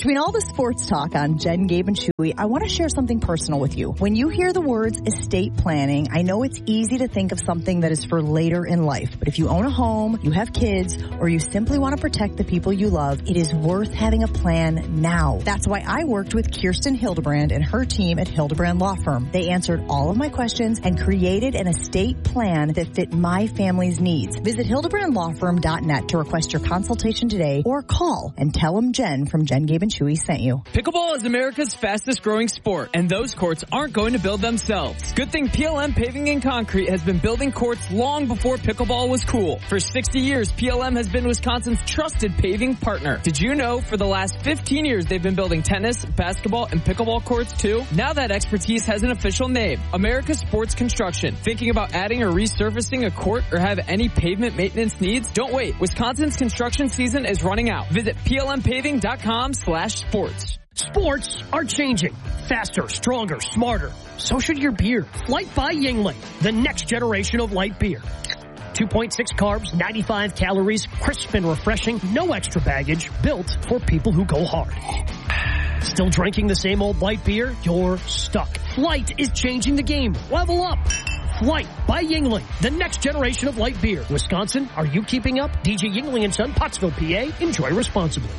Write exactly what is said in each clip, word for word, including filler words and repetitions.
Between all the sports talk on Jen, Gabe, and Chewy, I want to share something personal with you. When you hear the words estate planning, I know it's easy to think of something that is for later in life. But if you own a home, you have kids, or you simply want to protect the people you love, it is worth having a plan now. That's why I worked with Kirsten Hildebrand and her team at Hildebrand Law Firm. They answered all of my questions and created an estate plan that fit my family's needs. Visit hildebrand law firm dot net to request your consultation today, or call and tell them Jen from Jen, Gabe, and Chewy sent you. Pickleball is America's fastest growing sport, and those courts aren't going to build themselves. Good thing P L M Paving and Concrete has been building courts long before pickleball was cool. For sixty years, P L M has been Wisconsin's trusted paving partner. Did you know for the last fifteen years they've been building tennis, basketball, and pickleball courts too? Now that expertise has an official name, America Sports Construction. Thinking about adding or resurfacing a court or have any pavement maintenance needs? Don't wait. Wisconsin's construction season is running out. Visit P L M paving dot com slash sports. Sports are changing. Faster, stronger, smarter. So should your beer. Light by Yuengling, the next generation of light beer. two point six carbs, ninety-five calories, crisp and refreshing, no extra baggage, built for people who go hard. Still drinking the same old light beer? You're stuck. Flight is changing the game. Level up. Flight by Yuengling, the next generation of light beer. Wisconsin, are you keeping up? D J Yuengling and Son, Pottsville, P A. Enjoy responsibly.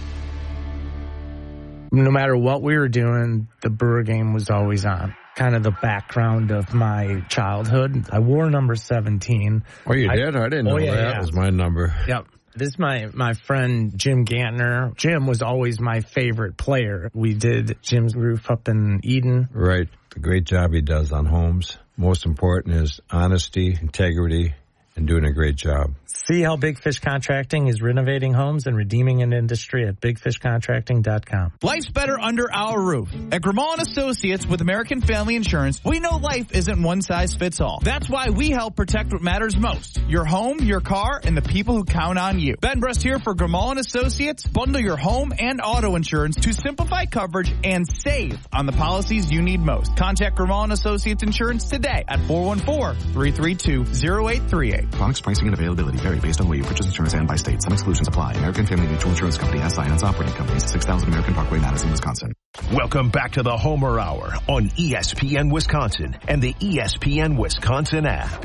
No matter what we were doing, the Brewer game was always on. Kind of the background of my childhood. I wore number seventeen. Oh, you I, did? I didn't know oh, yeah, that yeah. was my number. Yep. This is my, my friend Jim Gantner. Jim was always my favorite player. We did Jim's roof up in Eden. Right. The great job he does on homes. Most important is honesty, integrity, and doing a great job. See how Big Fish Contracting is renovating homes and redeeming an industry at big fish contracting dot com. Life's better under our roof. At Grimal and Associates with American Family Insurance, we know life isn't one size fits all. That's why we help protect what matters most. Your home, your car, and the people who count on you. Ben Brust here for Grimal and Associates. Bundle your home and auto insurance to simplify coverage and save on the policies you need most. Contact Grimal and Associates Insurance today at four one four, three three two, zero eight three eight. Products, pricing, and availability vary based on where you purchase insurance and by state. Some exclusions apply. American Family Mutual Insurance Company, S I and its operating companies, six thousand American Parkway, Madison, Wisconsin. Welcome back to the Homer Hour on E S P N Wisconsin and the E S P N Wisconsin app.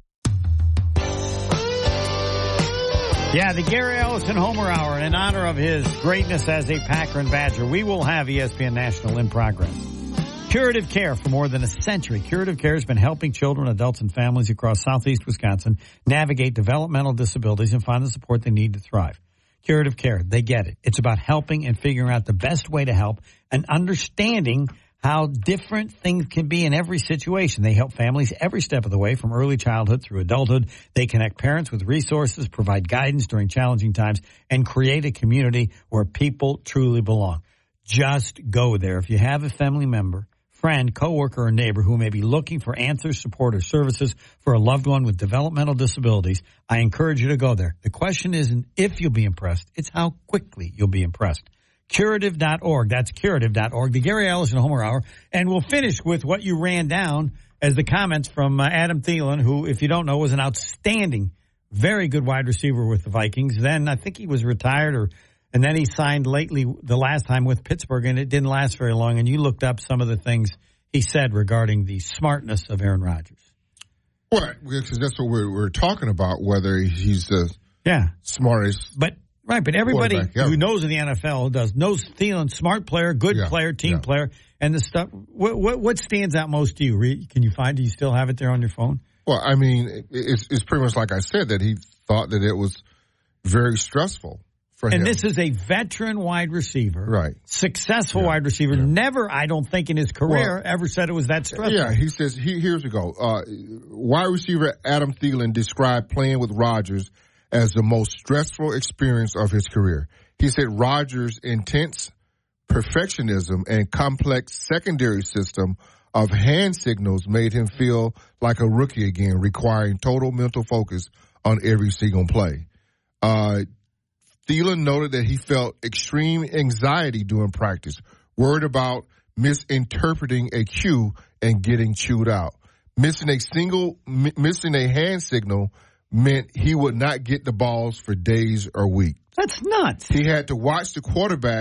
Yeah, the Gary Ellison Homer Hour in honor of his greatness as a Packer and Badger. We will have E S P N National in progress. Curative Care for more than a century. Curative Care has been helping children, adults, and families across southeast Wisconsin navigate developmental disabilities and find the support they need to thrive. Curative Care, they get it. It's about helping and figuring out the best way to help and understanding how different things can be in every situation. They help families every step of the way from early childhood through adulthood. They connect parents with resources, provide guidance during challenging times, and create a community where people truly belong. Just go there. If you have a family member, friend, coworker, or neighbor who may be looking for answers, support, or services for a loved one with developmental disabilities, I encourage you to go there. The question isn't if you'll be impressed, it's how quickly you'll be impressed. Curative dot org. That's curative dot org. The Gary Ellison Homer Hour. And we'll finish with what you ran down as the comments from uh, Adam Thielen, who, if you don't know, was an outstanding, very good wide receiver with the Vikings. Then I think he was retired or And then he signed lately the last time with Pittsburgh, and it didn't last very long. And you looked up some of the things he said regarding the smartness of Aaron Rodgers. Right, because that's what we're, we're talking about, whether he's the yeah. smartest. But right, but everybody who knows in the N F L does knows Thielen, smart player, good yeah. player, team yeah. player, and the stuff. What, what what stands out most to you? Can you find? Do you still have it there on your phone? Well, I mean, it's it's pretty much like I said, that he thought that it was very stressful. And him. This is a veteran wide receiver. Right. Successful yeah. wide receiver. Yeah. Never, I don't think, in his career well, ever said it was that stressful. Yeah, he says, he, here's we go. Uh, wide receiver Adam Thielen described playing with Rodgers as the most stressful experience of his career. He said Rodgers' intense perfectionism and complex secondary system of hand signals made him feel like a rookie again, requiring total mental focus on every single play. Uh, Thielen noted that he felt extreme anxiety during practice, worried about misinterpreting a cue and getting chewed out. Missing a single, m- missing a hand signal meant he would not get the balls for days or weeks. That's nuts. He had to watch the quarterback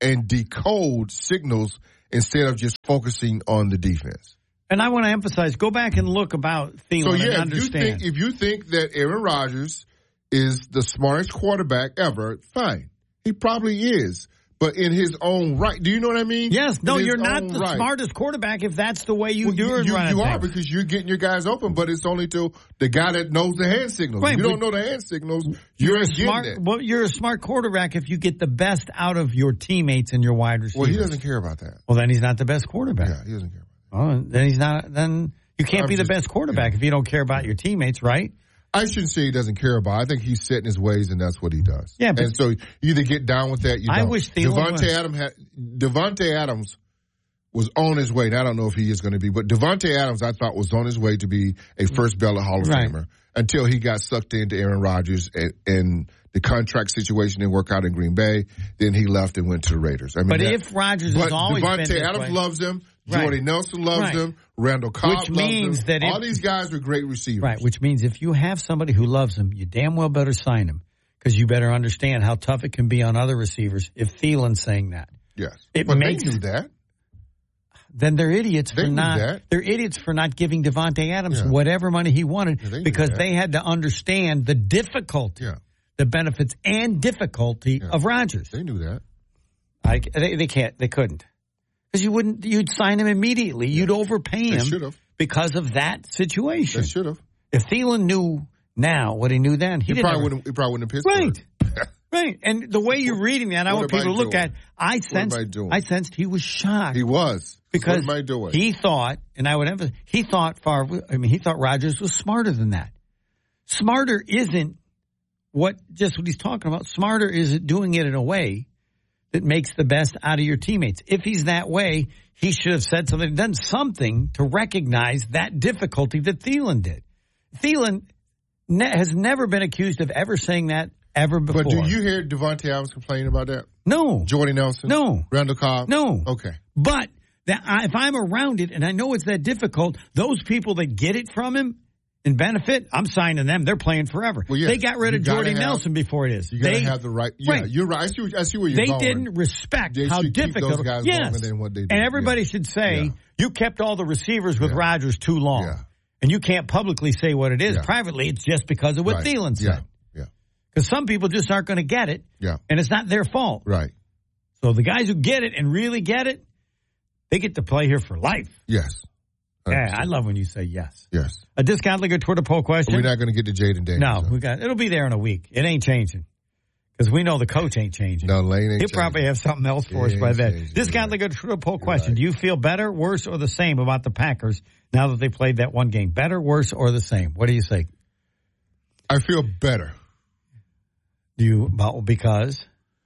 and decode signals instead of just focusing on the defense. And I want to emphasize, go back and look about Thielen so, yeah, and understand. If you, think, if you think that Aaron Rodgers is the smartest quarterback ever, fine. He probably is. But in his own right. Do you know what I mean? Yes. No, in you're not the right. smartest quarterback if that's the way you well, do you, it. You, you are things. because you're getting your guys open, but it's only to the guy that knows the hand signals. Right, if you don't know the hand signals, you're, you're a smart. it. Well, you're a smart quarterback if you get the best out of your teammates and your wide receivers. Well, he doesn't care about that. Well, then he's not the best quarterback. Yeah, he doesn't care about that. Well, then he's not. Then you can't I'm be just, the best quarterback yeah. if you don't care about your teammates, right? I shouldn't say he doesn't care about it. I think he's set in his ways, and that's what he does. Yeah, but and so you either get down with that, you don't. I wish Thielen Devontae was. Adams had Devontae Adams was on his way. Now, I don't know if he is going to be, but Devontae Adams, I thought, was on his way to be a first ballot Hall of right. Famer until he got sucked into Aaron Rodgers and, and the contract situation didn't work out in Green Bay. Then he left and went to the Raiders. I mean, but that, if Rodgers but has always Devontae been this Adams way. loves him. Right. Jordy Nelson loves right. him. Randall Cobb which loves means him. that all if, these guys are great receivers. Right, which means if you have somebody who loves him, you damn well better sign him because you better understand how tough it can be on other receivers if Thielen's saying that. Yes. It but makes, they knew that. Then they're idiots they for not that. they're idiots for not giving Devontae Adams yeah. whatever money he wanted yeah, they because they had to understand the difficulty, yeah. the benefits and difficulty yeah. of Rodgers. They knew that. I, they, they can't. They couldn't. Because you wouldn't, you'd sign him immediately. You'd overpay him should've. because of that situation. They should have. If Thielen knew now what he knew then, he, he didn't probably ever, wouldn't. He probably wouldn't have Pittsburgh. Right, right. And the way you're reading that, I want what people to I look doing? at. I sensed. What am I doing? I sensed he was shocked. He was because what am I doing? he thought, and I would emphasize, he thought far. I mean, he thought Rodgers was smarter than that. Smarter isn't what just what he's talking about. Smarter is doing it in a way that makes the best out of your teammates. If he's that way, he should have said something, done something to recognize that difficulty that Thielen did. Thielen ne- has never been accused of ever saying that ever before. But do you hear Devontae Adams complaining about that? No. Jordy Nelson? No. Randall Cobb? No. Okay. But that I, if I'm around it and I know it's that difficult, those people that get it from him in benefit, I'm signing them. They're playing forever. Well, yes, they got rid of Jordy have, Nelson before it is. You got to they have the right. Yeah, right. you're right. I see, I see where you're they going. They didn't respect they how should difficult. Keep those guys yes. longer than what they did. And everybody yeah. should say, yeah. you kept all the receivers with yeah. Rodgers too long. Yeah. And you can't publicly say what it is. Yeah. Privately, it's just because of what right. Thielen said. Yeah. Yeah. Because some people just aren't going to get it. Yeah. And it's not their fault. Right. So the guys who get it and really get it, they get to play here for life. Yes. one hundred percent. Yeah, I love when you say yes. Yes. A discount liquor Twitter poll question. But we're not going to get to Jaden Daniels. No, so. we got it'll be there in a week. It ain't changing. Because we know the coach ain't changing. No, Lane ain't He'll changing. probably have something else for he us by then. Changing. Discount right. liquor Twitter poll question. Right. Do you feel better, worse, or the same about the Packers now that they played that one game? Better, worse, or the same? What do you say? I feel better. Do you about because?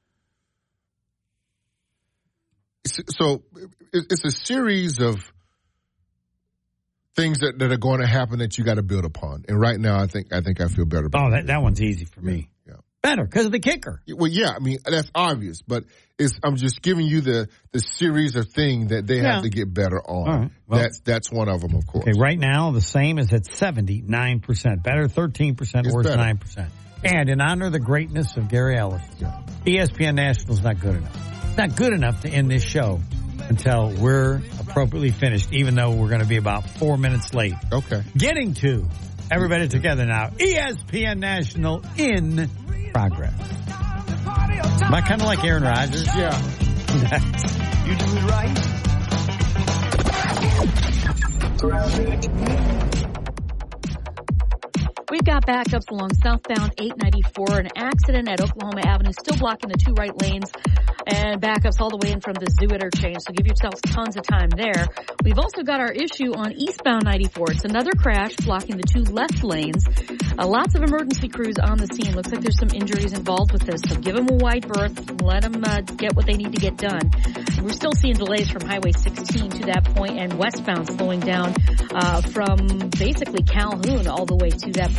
So it's a series of things that, that are going to happen that you got to build upon. And right now, I think I think I feel better about Oh, it. that, that one's easy for yeah, me. Yeah. Better because of the kicker. Well, yeah, I mean, that's obvious, but it's I'm just giving you the, the series of things that they Yeah. have to get better on. All right. Well, that's that's one of them, of course. Okay, right now, the same is at seventy-nine percent. Better, thirteen percent, It's worse, better. nine percent. And in honor of the greatness of Gary Ellis, Yeah. E S P N National's not good enough. It's not good enough to end this show until we're appropriately finished, even though we're going to be about four minutes late. Okay. Getting to everybody together now. E S P N National in progress. Am I kind of like Aaron Rodgers? Yeah. You do it right. We've got backups along southbound eight ninety-four. An accident at Oklahoma Avenue still blocking the two right lanes. And backups all the way in from the Zoo interchange. So give yourselves tons of time there. We've also got our issue on eastbound ninety-four. It's another crash blocking the two left lanes. Uh, lots of emergency crews on the scene. Looks like there's some injuries involved with this. So give them a wide berth. Let them uh, get what they need to get done. We're still seeing delays from Highway sixteen to that point and westbound slowing down uh, from basically Calhoun all the way to that point.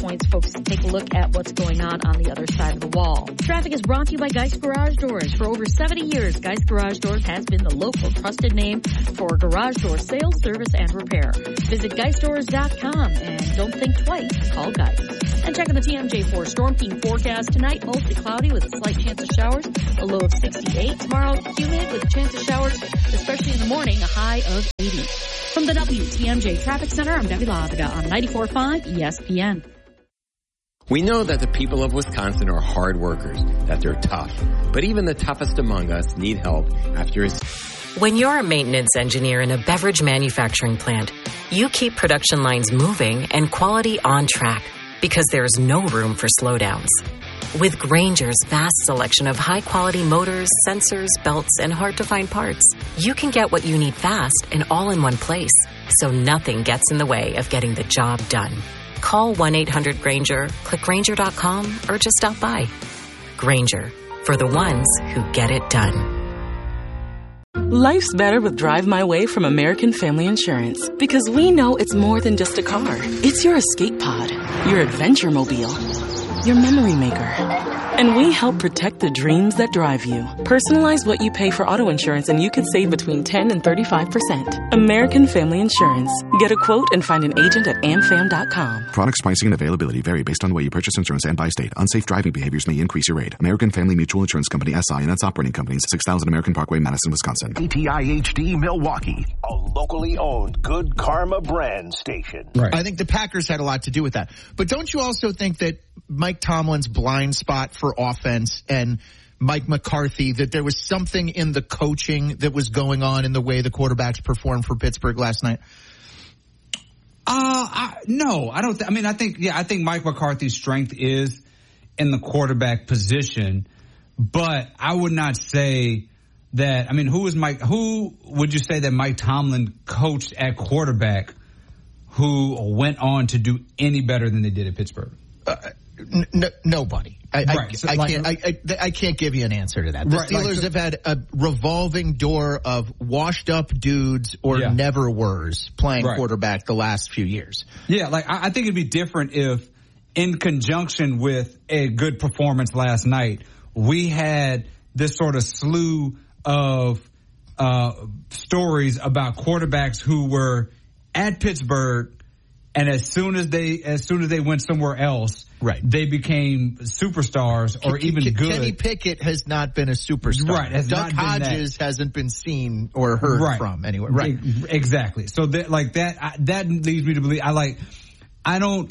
points. Folks, take a look at what's going on on the other side of the wall. Traffic is brought to you by Geist Garage Doors. For over seventy years, Geist Garage Doors has been the local trusted name for garage door sales, service, and repair. Visit geist doors dot com and don't think twice. Call Geist. And check out the T M J four Storm Team forecast tonight. Mostly cloudy with a slight chance of showers. A low of sixty-eight. Tomorrow, humid with a chance of showers, especially in the morning, a high of eighty. From the W T M J Traffic Center, I'm Debbie Laviga on ninety-four point five E S P N. We know that the people of Wisconsin are hard workers, that they're tough. But even the toughest among us need help after a... When you're a maintenance engineer in a beverage manufacturing plant, you keep production lines moving and quality on track because there's no room for slowdowns. With Grainger's vast selection of high-quality motors, sensors, belts, and hard-to-find parts, you can get what you need fast and all in one place, so nothing gets in the way of getting the job done. Call one eight hundred Grainger, click Grainger dot com, or just stop by. Grainger, for the ones who get it done. Life's better with Drive My Way from American Family Insurance, because we know it's more than just a car. It's your escape pod, your adventure mobile, your memory maker. And we help protect the dreams that drive you. Personalize what you pay for auto insurance and you could save between ten and thirty-five percent. American Family Insurance. Get a quote and find an agent at am fam dot com. Products, pricing, and availability vary based on the way you purchase insurance and by state. Unsafe driving behaviors may increase your rate. American Family Mutual Insurance Company, S I and its operating companies, six thousand American Parkway, Madison, Wisconsin. A T I H D Milwaukee, a locally owned Good Karma brand station. Right. I think the Packers had a lot to do with that. But don't you also think that Mike Tomlin's blind spot for offense and Mike McCarthy, that there was something in the coaching that was going on in the way the quarterbacks performed for Pittsburgh last night? Uh, I, no, I don't. Th- I mean, I think, yeah, I think Mike McCarthy's strength is in the quarterback position, but I would not say that. I mean, who is Mike? Who would you say that Mike Tomlin coached at quarterback who went on to do any better than they did at Pittsburgh? Uh, n- n- nobody. I, right. I, so I like, can't. I, I, I can't give you an answer to that. The right, Steelers like, so, have had a revolving door of washed-up dudes or yeah. never were's playing right. quarterback the last few years. Yeah, like I, I think it'd be different if, in conjunction with a good performance last night, we had this sort of slew of uh, stories about quarterbacks who were at Pittsburgh. And as soon as they, as soon as they went somewhere else, right, they became superstars or K- even K- good. Kenny Pickett has not been a superstar. Right, has Duck not Hodges been hasn't been seen or heard right. from anywhere. Right, exactly. So that, like that, I, that leads me to believe. I like. I don't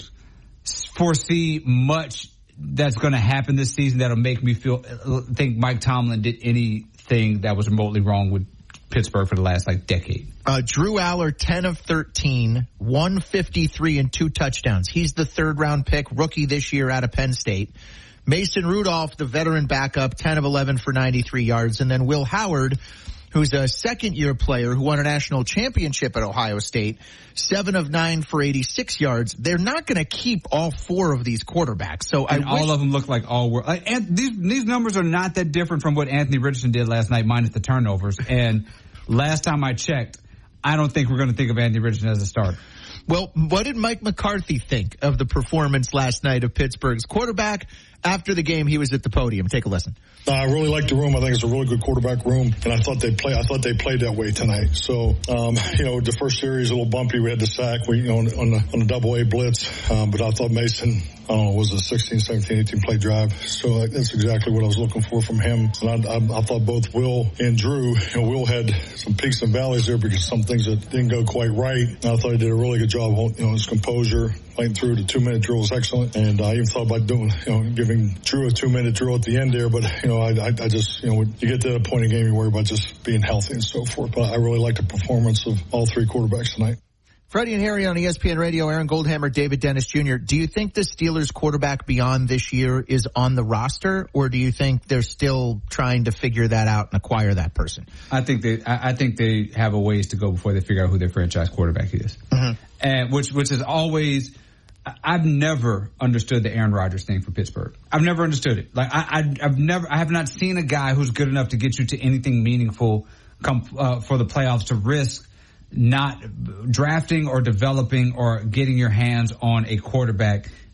foresee much that's going to happen this season that'll make me feel think Mike Tomlin did anything that was remotely wrong with Pittsburgh for the last like decade. Uh, Drew Aller, ten of thirteen, one fifty-three and two touchdowns. He's the third round pick, rookie this year out of Penn State. Mason Rudolph, the veteran backup, ten of eleven for ninety-three yards. And then Will Howard, who's a second year player who won a national championship at Ohio State, seven of nine for eighty-six yards. They're not going to keep all four of these quarterbacks. So and I all wish- of them look like all were. Like, and these, these numbers are not that different from what Anthony Richardson did last night, minus the turnovers. And last time I checked, I don't think we're going to think of Anthony Richardson as a starter. Well, what did Mike McCarthy think of the performance last night of Pittsburgh's quarterback? After the game, he was at the podium. Take a listen. Uh, I really like the room. I think it's a really good quarterback room, and I thought they play. I thought they played that way tonight. So, um, you know, the first series a little bumpy. We had the sack, we, you know, on, on the on the double A blitz. Um, but I thought Mason, I don't know, was a sixteen, seventeen, eighteen play drive. So that's exactly what I was looking for from him. And I, I, I thought both Will and Drew. You know, Will had some peaks and valleys there because some things that didn't go quite right. And I thought he did a really good job. You know, his composure, playing through the two minute drill was excellent. And I even thought about doing, you know, giving Drew a two minute drill at the end there. But you know, I, I, I just, you know, when you get to that point in the game, you worry about just being healthy and so forth. But I really liked the performance of all three quarterbacks tonight. Freddie and Harry on E S P N Radio, Aaron Goldhammer, David Dennis Junior Do you think the Steelers quarterback beyond this year is on the roster, or do you think they're still trying to figure that out and acquire that person? I think they, I think they have a ways to go before they figure out who their franchise quarterback is. Mm-hmm. And which, which is always, I've never understood the Aaron Rodgers thing for Pittsburgh. I've never understood it. Like I, I I've never, I have not seen a guy who's good enough to get you to anything meaningful come uh, for the playoffs to risk not drafting or developing or getting your hands on a quarterback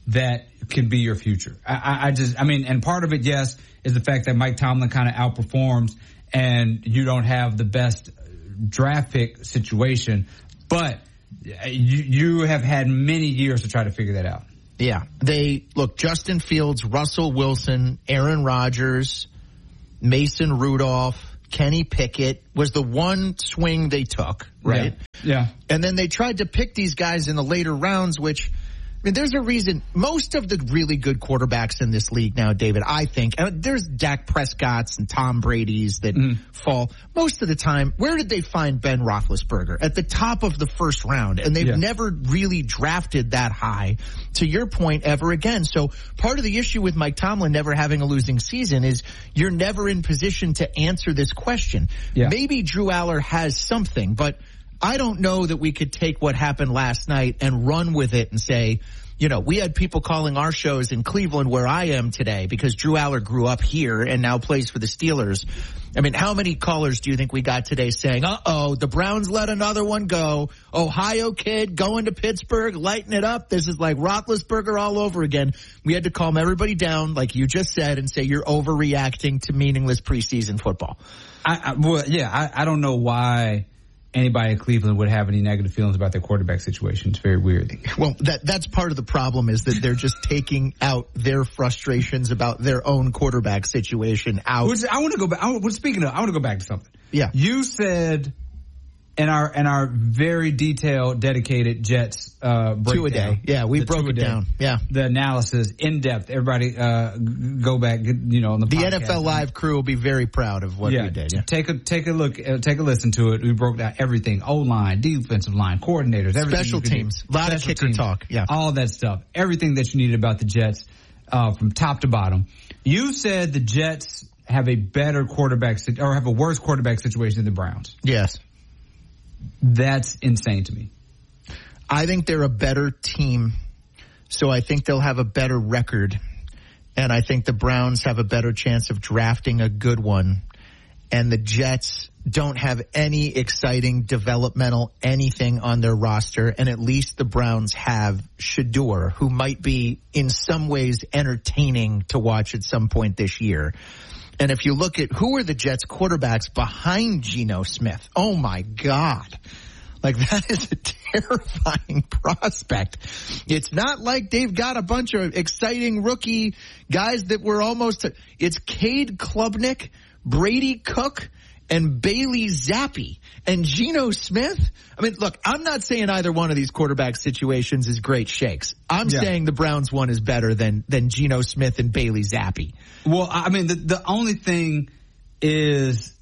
that can be your future. I, I, I just, I mean, and part of it, yes, is the fact that Mike Tomlin kind of outperforms and you don't have the best draft pick situation, but you, you have had many years to try to figure that out. Yeah. They, look, Justin Fields, Russell Wilson, Aaron Rodgers, Mason Rudolph, Kenny Pickett was the one swing they took, right? Yeah. yeah. And then they tried to pick these guys in the later rounds, which, I mean, there's a reason. Most of the really good quarterbacks in this league now, David, I think, and there's Dak Prescott's and Tom Brady's that mm. fall. Most of the time, where did they find Ben Roethlisberger? At the top of the first round. And they've yeah. never really drafted that high, to your point, ever again. So part of the issue with Mike Tomlin never having a losing season is you're never in position to answer this question. Yeah. Maybe Drew Aller has something, but I don't know that we could take what happened last night and run with it and say, you know, we had people calling our shows in Cleveland where I am today because Drew Aller grew up here and now plays for the Steelers. I mean, how many callers do you think we got today saying, uh-oh, the Browns let another one go. Ohio kid going to Pittsburgh, lighting it up. This is like Roethlisberger all over again. We had to calm everybody down, like you just said, and say you're overreacting to meaningless preseason football. I, I well, yeah, I, I don't know why anybody in Cleveland would have any negative feelings about their quarterback situation. It's very weird. Well, that that's part of the problem is that they're just taking out their frustrations about their own quarterback situation out. Which, I want to go back. I, well, speaking of, I want to go back to something. Yeah. You said in our in our very detailed, dedicated Jets uh, breakdown. Two a day. Yeah, we broke it down. Yeah. The analysis, in depth. Everybody uh, go back, you know, on the The podcast. N F L Live crew will be very proud of what yeah, we did. Yeah. Take a take a look, uh, take a listen to it. We broke down everything: O-line, defensive line, coordinators, everything. Special teams. A lot Special of kicker teams, talk. Yeah. All that stuff. Everything that you needed about the Jets uh, from top to bottom. You said the Jets have a better quarterback or have a worse quarterback situation than the Browns. Yes. That's insane to me. I think they're a better team, so I think they'll have a better record, and I think the Browns have a better chance of drafting a good one, and the Jets don't have any exciting developmental anything on their roster, and at least the Browns have Shedeur, who might be in some ways entertaining to watch at some point this year. And if you look at who are the Jets quarterbacks behind Geno Smith, oh my God. Like, that is a terrifying prospect. It's not like they've got a bunch of exciting rookie guys that were almost, it's Cade Klubnik, Brady Cook, and Bailey Zappi. And Geno Smith, I mean, look, I'm not saying either one of these quarterback situations is great shakes. I'm yeah. saying the Browns one is better than, than Geno Smith and Bailey Zappi. Well, I mean, the, the only thing is,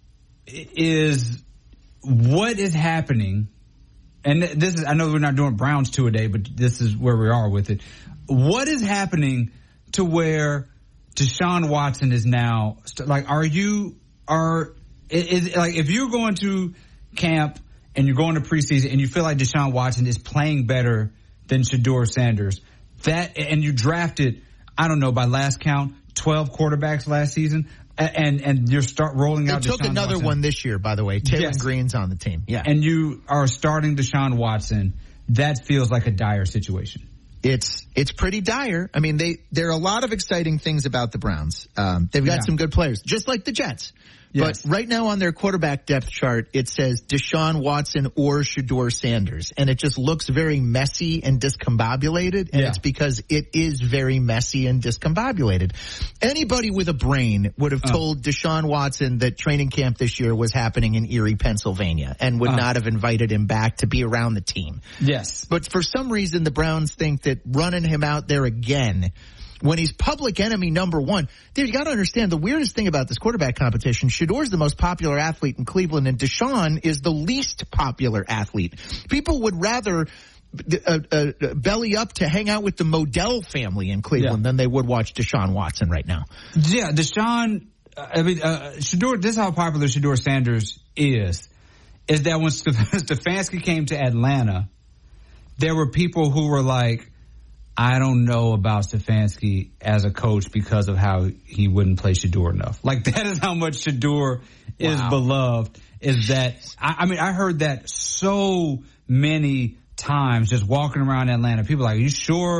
is what is happening, and this is, I know we're not doing Browns two a day, but this is where we are with it. What is happening to where Deshaun Watson is now, like, are you, are, is, is like, if you're going to camp and you're going to preseason and you feel like Deshaun Watson is playing better than Shedeur Sanders, that, and you drafted, I don't know, by last count, twelve quarterbacks last season, and and you're start rolling out. They took Deshaun another Watson. one this year, by the way. Taylor yes. Green's on the team. Yeah, and you are starting Deshaun Watson. That feels like a dire situation. It's it's pretty dire. I mean, they there are a lot of exciting things about the Browns. Um, they've got yeah. some good players, just like the Jets. Yes. But right now on their quarterback depth chart, it says Deshaun Watson or Shedeur Sanders. And it just looks very messy and discombobulated. And yeah. it's because it is very messy and discombobulated. Anybody with a brain would have uh. told Deshaun Watson that training camp this year was happening in Erie, Pennsylvania, and would uh. not have invited him back to be around the team. Yes. But for some reason, the Browns think that running him out there again when he's public enemy number one. Dude, you got to understand the weirdest thing about this quarterback competition. Shedeur's the most popular athlete in Cleveland, and Deshaun is the least popular athlete. People would rather uh, uh, belly up to hang out with the Modell family in Cleveland yeah. than they would watch Deshaun Watson right now. Yeah, Deshaun, I mean, uh, Shedeur, this is how popular Shedeur Sanders is, is that when Stefanski came to Atlanta, there were people who were like, I don't know about Stefanski as a coach because of how he wouldn't play Shedeur enough. Like, that is how much Shedeur wow. is beloved, is that, I, I mean, I heard that so many times just walking around Atlanta. People are like, are you sure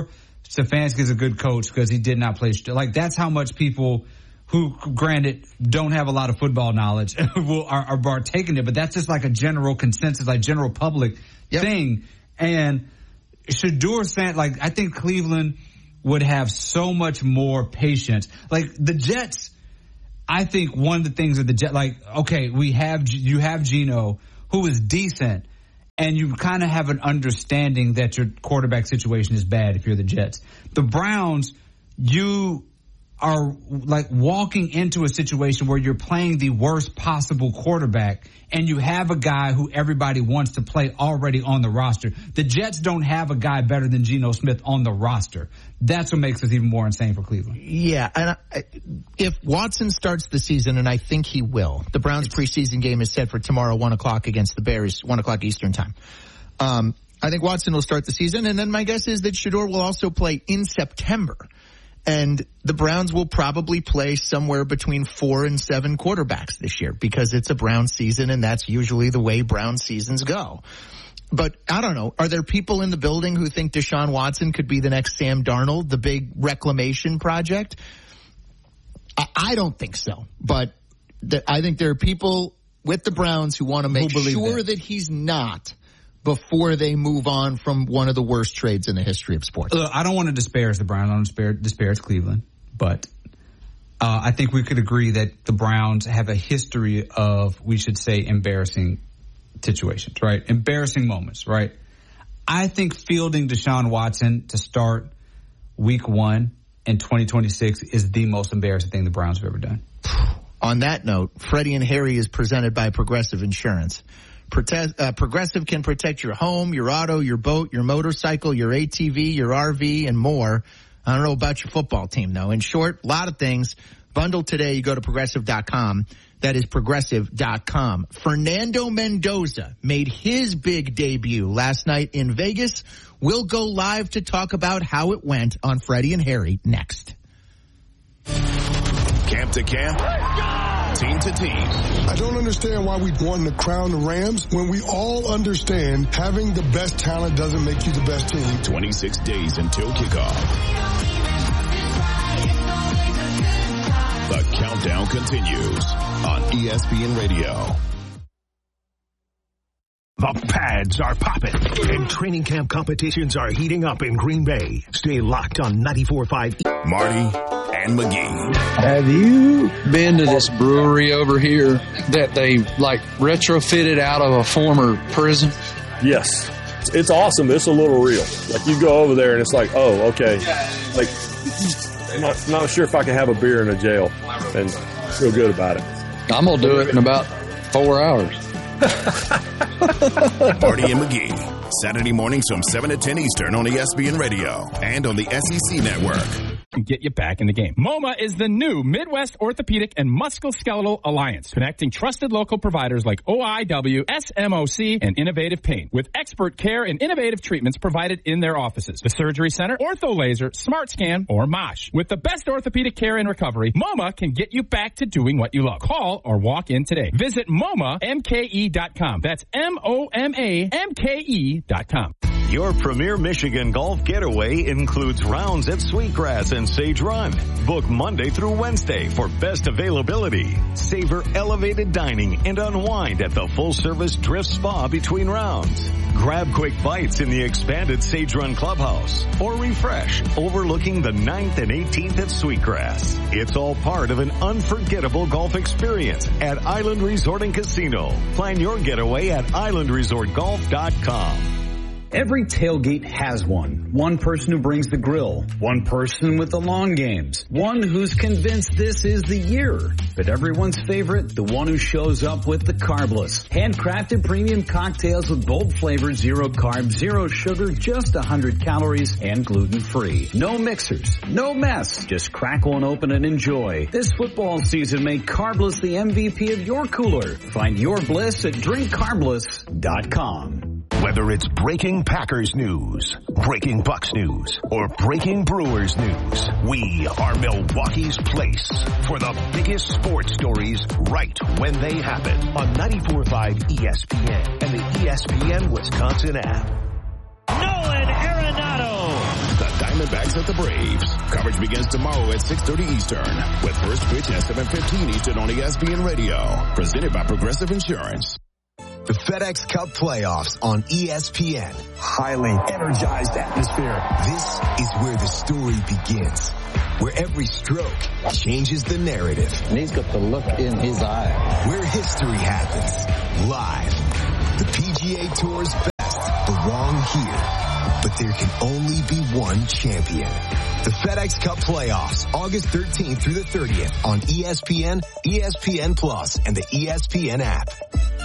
Stefanski's a good coach because he did not play. Like, that's how much people who, granted, don't have a lot of football knowledge will, are, are, are taking it. But that's just like a general consensus, like general public yep. thing. And Shedeur saying, like, I think Cleveland would have so much more patience. Like, the Jets, I think one of the things that the Jets, like, okay, we have, you have Geno, who is decent, and you kind of have an understanding that your quarterback situation is bad if you're the Jets. The Browns, you are like walking into a situation where you're playing the worst possible quarterback, and you have a guy who everybody wants to play already on the roster. The Jets don't have a guy better than Geno Smith on the roster. That's what makes us even more insane for Cleveland. Yeah, and I, if Watson starts the season, and I think he will, the Browns preseason game is set for tomorrow, one o'clock against the Bears, one o'clock Eastern time. Um, I think Watson will start the season, and then my guess is that Shedeur will also play in September. And the Browns will probably play somewhere between four and seven quarterbacks this year because it's a Brown season, and that's usually the way Brown seasons go. But I don't know. Are there people in the building who think Deshaun Watson could be the next Sam Darnold, the big reclamation project? I, I don't think so. But the, I think there are people with the Browns who want to make sure that? that he's not before they move on from one of the worst trades in the history of sports. Look, I don't want to disparage the Browns. I don't disparage, disparage Cleveland. But uh, I think we could agree that the Browns have a history of, we should say, embarrassing situations, right? Embarrassing moments, right? I think fielding Deshaun Watson to start week one in twenty twenty-six is the most embarrassing thing the Browns have ever done. On that note, Freddie and Harry is presented by Progressive Insurance. Protect, uh, Progressive can protect your home, your auto, your boat, your motorcycle, your A T V, your R V, and more. I don't know about your football team, though. In short, a lot of things. Bundle today. You go to progressive dot com. That is progressive dot com. Fernando Mendoza made his big debut last night in Vegas. We'll go live to talk about how it went on Freddie and Harry next. Camp to camp. Team to team. I don't understand why we want to crown the Rams when we all understand having the best talent doesn't make you the best team. twenty-six days until kickoff. The countdown continues on E S P N Radio. The pads are popping, and training camp competitions are heating up in Green Bay. Stay locked on ninety-four point five. Marty and McGee. Have you been to this brewery over here that they, like, retrofitted out of a former prison? Yes. It's awesome. It's a little real. Like, you go over there, and it's like, oh, okay. Like, I'm not, not sure if I can have a beer in a jail and feel good about it. I'm going to do it in about four hours. Marty and McGee, Saturday mornings from seven to ten Eastern on E S P N Radio and on the S E C Network. Get you back in the game. MoMA is the new Midwest Orthopedic and Musculoskeletal Alliance, connecting trusted local providers like O I W, S M O C, and Innovative Pain, with expert care and innovative treatments provided in their offices. The Surgery Center, OrthoLaser, SmartScan, or MOSH. With the best orthopedic care and recovery, MoMA can get you back to doing what you love. Call or walk in today. Visit M O M A M K E dot com. That's M O M A M K E dot com. Your premier Michigan golf getaway includes rounds at Sweetgrass and Sage Run. Book Monday through Wednesday for best availability. Savor elevated dining and unwind at the full-service Drift Spa between rounds. Grab quick bites in the expanded Sage Run Clubhouse or refresh overlooking the ninth and eighteenth at Sweetgrass. It's all part of an unforgettable golf experience at Island Resort and Casino. Plan your getaway at island resort golf dot com. Every tailgate has one. One person who brings the grill. One person with the long games. One who's convinced this is the year. But everyone's favorite, the one who shows up with the Carbless. Handcrafted premium cocktails with bold flavor, zero carb, zero sugar, just one hundred calories, and gluten-free. No mixers, no mess. Just crack one open and enjoy. This football season, make Carbless the M V P of your cooler. Find your bliss at drink carbless dot com. Whether it's breaking Packers news, breaking Bucks news, or breaking Brewers news, we are Milwaukee's place for the biggest sports stories right when they happen on ninety-four point five E S P N and the E S P N Wisconsin app. Nolan Arenado. The Diamondbacks at the Braves. Coverage begins tomorrow at six thirty Eastern with first pitch at seven fifteen Eastern on E S P N Radio. Presented by Progressive Insurance. The FedEx Cup playoffs on E S P N. Highly energized atmosphere. This is where the story begins, where every stroke changes the narrative. And he's got the look in his eye. Where history happens, live. The P G A Tour's best belong here, but there can only be one champion. The FedEx Cup playoffs, August thirteenth through the thirtieth on E S P N, E S P N Plus, and the E S P N app.